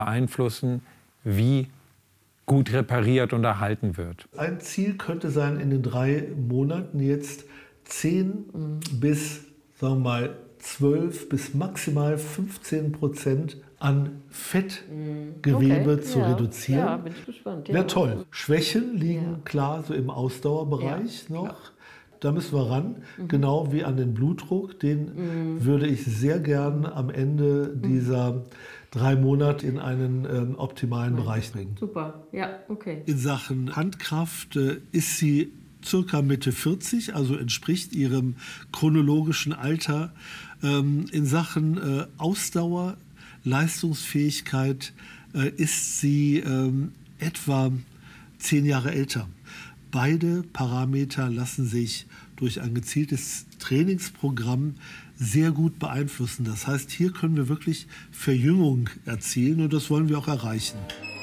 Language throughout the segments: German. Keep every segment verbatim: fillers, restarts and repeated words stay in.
beeinflussen, wie gut repariert und erhalten wird. Ein Ziel könnte sein, in den drei Monaten jetzt zehn bis, sagen wir mal, zwölf bis maximal fünfzehn Prozent an Fettgewebe Okay, zu ja. reduzieren. Ja, bin ich gespannt. Ja. Wäre toll. Schwächen liegen Ja. klar so im Ausdauerbereich Ja, noch. klar. Da müssen wir ran, Mhm. genau wie an den Blutdruck. Den Mhm. würde ich sehr gern am Ende dieser drei Monate in einen ähm, optimalen Bereich bringen. Super, ja, okay. In Sachen Handkraft äh, ist sie circa Mitte vierzig, also entspricht ihrem chronologischen Alter. Ähm, in Sachen äh, Ausdauer, Leistungsfähigkeit äh, ist sie ähm, etwa zehn Jahre älter. Beide Parameter lassen sich durch ein gezieltes Trainingsprogramm sehr gut beeinflussen. Das heißt, hier können wir wirklich Verjüngung erzielen und das wollen wir auch erreichen.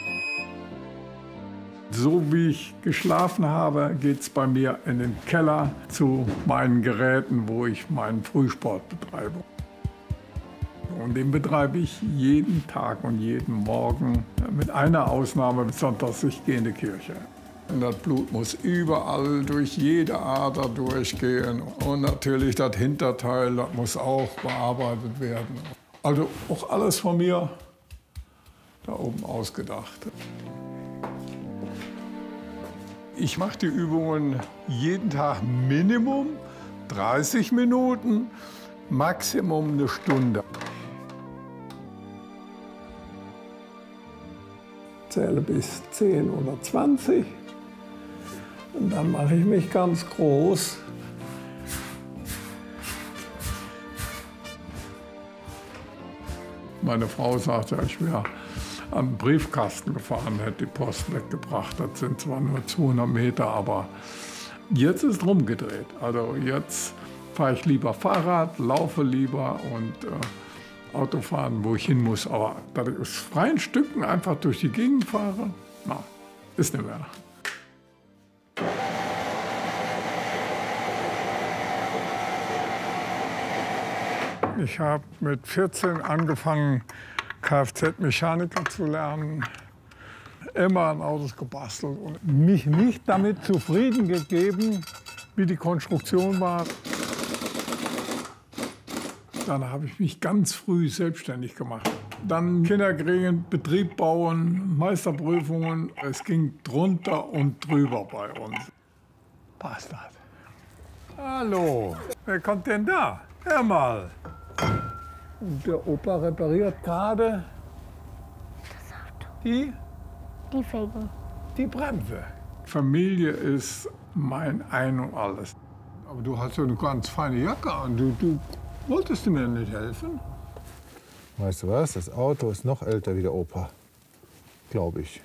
So wie ich geschlafen habe, geht es bei mir in den Keller zu meinen Geräten, wo ich meinen Frühsport betreibe. Und den betreibe ich jeden Tag und jeden Morgen, mit einer Ausnahme, sonntags, ich gehe in die Kirche. Und das Blut muss überall durch jede Ader durchgehen. Und natürlich das Hinterteil, das muss auch bearbeitet werden. Also auch alles von mir da oben ausgedacht. Ich mache die Übungen jeden Tag Minimum dreißig Minuten, Maximum eine Stunde. Zähle bis zehn oder zwanzig. Und dann mache ich mich ganz groß. Meine Frau sagte, ich wäre am Briefkasten gefahren, hätte die Post weggebracht. Das sind zwar nur zweihundert Meter, aber jetzt ist es rumgedreht. Also jetzt fahre ich lieber Fahrrad, laufe lieber und äh, Autofahren, wo ich hin muss. Aber dass ich aus freien Stücken einfach durch die Gegend fahre, na, ist nicht mehr. Ich habe mit vierzehn angefangen, Kfz-Mechaniker zu lernen. Immer an Autos gebastelt und mich nicht damit zufrieden gegeben, wie die Konstruktion war. Dann habe ich mich ganz früh selbstständig gemacht. Dann Kinder kriegen, Betrieb bauen, Meisterprüfungen. Es ging drunter und drüber bei uns. Passt das? Hallo, wer kommt denn da? Hör mal. Der Opa repariert gerade die, Die Felgen. die Bremse. Familie ist mein Ein und Alles. Aber du hast ja eine ganz feine Jacke an. Du, du wolltest du mir nicht helfen? Weißt du was? Das Auto ist noch älter wie der Opa. Glaube ich.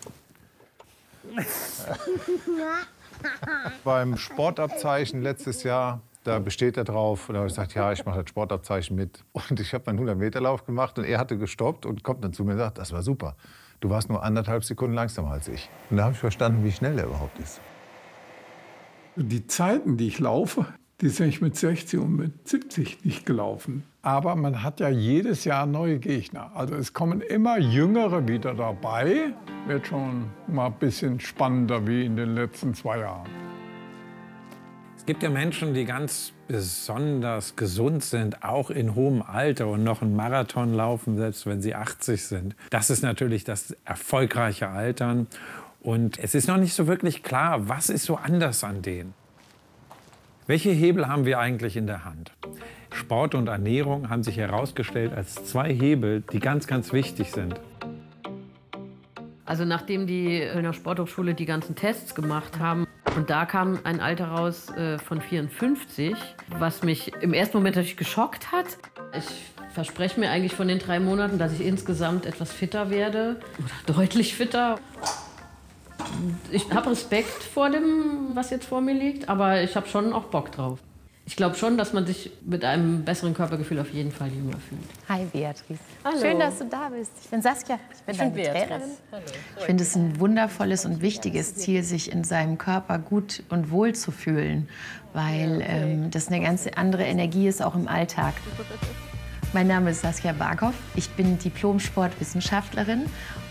Beim Sportabzeichen letztes Jahr, da besteht er drauf. Und da habe ich gesagt, ja, ich mache das Sportabzeichen mit. Und ich habe meinen hundert-Meter-Lauf gemacht und er hatte gestoppt und kommt dann zu mir und sagt, das war super. Du warst nur anderthalb Sekunden langsamer als ich. Und da habe ich verstanden, wie schnell er überhaupt ist. Die Zeiten, die ich laufe, die sind ich mit sechzig und mit siebzig nicht gelaufen. Aber man hat ja jedes Jahr neue Gegner. Also es kommen immer Jüngere wieder dabei. Wird schon mal ein bisschen spannender wie in den letzten zwei Jahren. Es gibt ja Menschen, die ganz besonders gesund sind, auch in hohem Alter und noch einen Marathon laufen, selbst wenn sie achtzig sind. Das ist natürlich das erfolgreiche Altern. Und es ist noch nicht so wirklich klar, was ist so anders an denen. Welche Hebel haben wir eigentlich in der Hand? Sport und Ernährung haben sich herausgestellt als zwei Hebel, die ganz, ganz wichtig sind. Also nachdem die in der Sporthochschule die ganzen Tests gemacht haben, und da kam ein Alter raus äh, von vierundfünfzig, was mich im ersten Moment natürlich geschockt hat. Ich verspreche mir eigentlich von den drei Monaten, dass ich insgesamt etwas fitter werde, oder deutlich fitter. Ich habe Respekt vor dem, was jetzt vor mir liegt, aber ich habe schon auch Bock drauf. Ich glaube schon, dass man sich mit einem besseren Körpergefühl auf jeden Fall jünger fühlt. Hi Beatrice. Hallo. Schön, dass du da bist. Ich bin Saskia. Ich bin, Ich deine bin Beatrice. Trainerin. Hallo. Ich finde es ein wundervolles und wichtiges Ziel, sich in seinem Körper gut und wohl zu fühlen, weil Ja, okay. ähm, das eine ganz andere Energie ist, auch im Alltag. Mein Name ist Saskia Barkow. Ich bin Diplom-Sportwissenschaftlerin